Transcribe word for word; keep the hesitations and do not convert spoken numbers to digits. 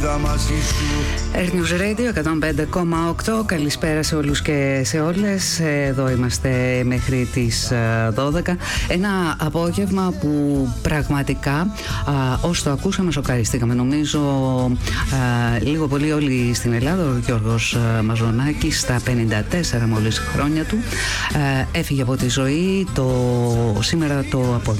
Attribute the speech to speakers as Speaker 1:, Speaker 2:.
Speaker 1: είδα μαζί σου.
Speaker 2: Earth News Radio εκατόν πέντε κόμμα οκτώ. Καλησπέρα σε όλους και σε όλες. Εδώ είμαστε μέχρι τις δώδεκα. Ένα απόγευμα που πραγματικά α, ως το ακούσαμε σοκαριστήκαμε. Νομίζω α, λίγο πολύ όλοι στην Ελλάδα. Ο Γιώργος Μαζονάκης στα πενήντα τέσσερα μόλις χρόνια του α, έφυγε από τη ζωή το, σήμερα το απόγευμα.